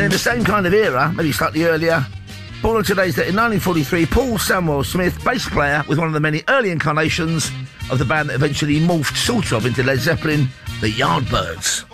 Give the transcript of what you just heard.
And in the same kind of era, maybe slightly earlier, born on today's date in 1943, Paul Samuel Smith, bass player with one of the many early incarnations of the band that eventually morphed sort of into Led Zeppelin, the Yardbirds.